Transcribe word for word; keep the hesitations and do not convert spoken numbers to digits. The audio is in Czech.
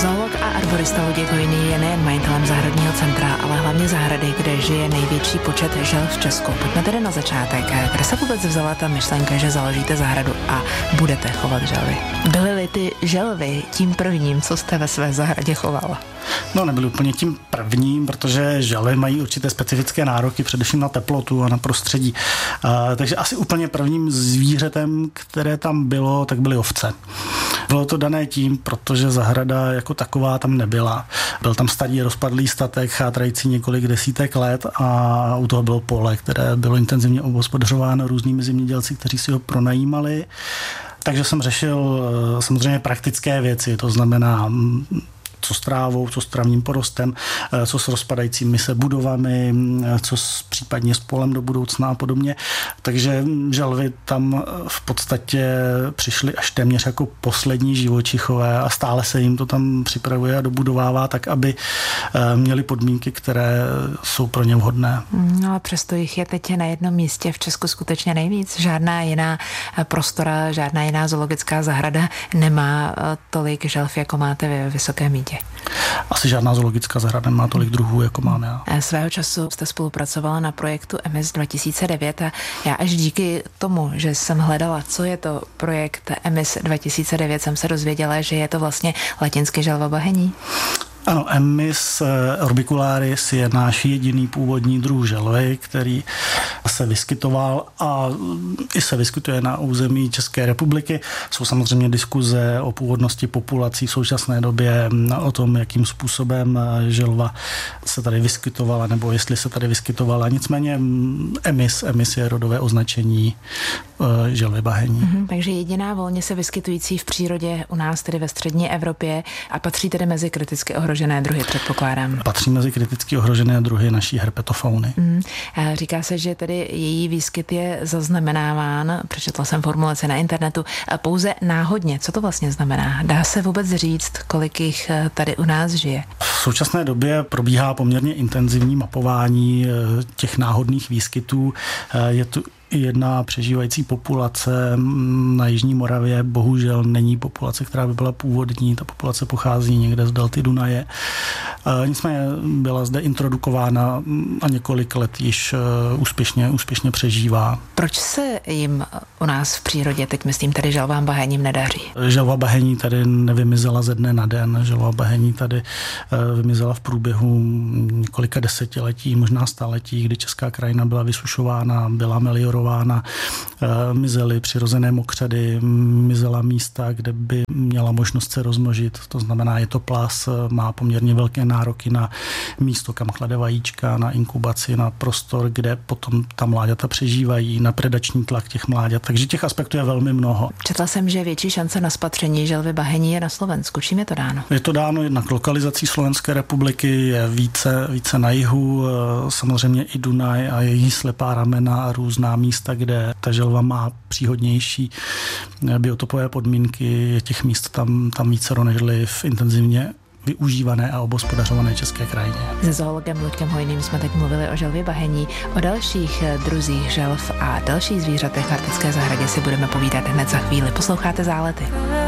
Zoolog a arborista Luděk Hojný je nejen majitelem zahradního centra, ale hlavně zahrady, kde žije největší počet želv v Česku. Pojďme tedy na začátek. Kde se vůbec vzala ta myšlenka, že založíte zahradu a budete chovat želvy? Byly-li ty želvy tím prvním, co jste ve své zahradě chovala? No, nebyly úplně tím prvním, protože želvy mají určité specifické nároky, především na teplotu a na prostředí. A, takže asi úplně prvním zvířetem, které tam bylo, tak byly ovce. Bylo to dané tím, protože zahrada jako taková tam nebyla. Byl tam starý rozpadlý statek, chátrající několik desítek let a u toho bylo pole, které bylo intenzivně obhospodařováno různými zemědělci, kteří si ho pronajímali. Takže jsem řešil samozřejmě praktické věci, to znamená co s trávou, co s travním porostem, co s rozpadajícími se budovami, co s, případně s polem do budoucna a podobně. Takže želvy tam v podstatě přišly až téměř jako poslední živočichové a stále se jim to tam připravuje a dobudovává tak, aby měli podmínky, které jsou pro ně vhodné. No a přesto jich je teď na jednom místě v Česku skutečně nejvíc. Žádná jiná prostora, žádná jiná zoologická zahrada nemá tolik želv, jako máte ve Vysokém Mýtě. Asi žádná zoologická zahrada nemá tolik druhů, jako máme já. Svého času jste spolupracovala na projektu E M I S dva tisíce devět a já až díky tomu, že jsem hledala, co je to projekt E M I S dva tisíce devět, jsem se dozvěděla, že je to vlastně latinsky želva bahení. Ano, E M I S orbicularis je náš jediný původní druh želvy, který se vyskytoval a i se vyskytuje na území České republiky. Jsou samozřejmě diskuze o původnosti populací v současné době, o tom, jakým způsobem želva se tady vyskytovala, nebo jestli se tady vyskytovala. Nicméně E M I S, E M I S je rodové označení želvy bahení. Mm-hmm, takže jediná volně se vyskytující v přírodě u nás, tedy ve střední Evropě, a patří tedy mezi kriticky ohrožené druhy, předpokládám. Patří mezi kriticky ohrožené druhy naší herpetofauny. Mm. Říká se, že tedy její výskyt je zaznamenáván, přečetla jsem formulaci na internetu, pouze náhodně. Co to vlastně znamená? Dá se vůbec říct, kolik jich tady u nás žije? V současné době probíhá poměrně intenzivní mapování těch náhodných výskytů. Je tu jedna přežívající populace na Jižní Moravě, bohužel není populace, která by byla původní, ta populace pochází někde z delty Dunaje. Nicméně byla zde introdukována a několik let již úspěšně, úspěšně přežívá. Proč se jim u nás v přírodě, teď myslím tady želvám bahením, nedaří? Želva bahení tady nevymizela ze dne na den. Želva bahení tady vymizela v průběhu několika desetiletí, možná staletí, kdy česká krajina byla vysušována, byla meliorována, mizely přirozené mokřady, mizela místa, kde by měla možnost se rozmnožit. To znamená, je to plas, má poměrně velké nároky na místo, kam klade vajíčka, na inkubaci, na prostor, kde potom ta mláďata přežívají, na predační tlak těch mláďat. Takže těch aspektů je velmi mnoho. Četla jsem, že větší šance na spatření želvy bahení je na Slovensku. Čím je to dáno? Je to dáno jednak lokalizací Slovenské republiky, je více, více na jihu, samozřejmě i Dunaj a její slepá ramena a různá místa, kde ta želva má příhodnější biotopové podmínky. Je těch míst tam, tam vícero nežli v intenzivně využívané a obhospodařované české krajině. Se zoologem Luďkem Hojným jsme teď mluvili o želvě bahení, o dalších druzích želv a dalších zvířatech v Arktické zahradě si budeme povídat hned za chvíli. Posloucháte Zálety.